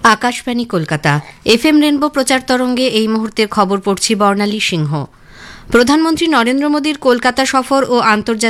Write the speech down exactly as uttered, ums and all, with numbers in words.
Akashvani Kolkata F M rainbow প্রচার তরঙ্গে এই মুহূর্তের খবর পড়ছি বর্ণালী সিংহ। প্রধানমন্ত্রী নরেন্দ্র মোদীর কলকাতা সফর ও আন্তর্জাতিক